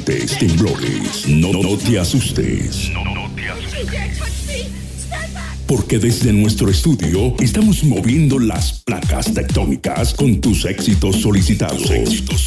terremotes, temblores. No te asustes. Porque desde nuestro estudio estamos moviendo las placas tectónicas con tus éxitos solicitados.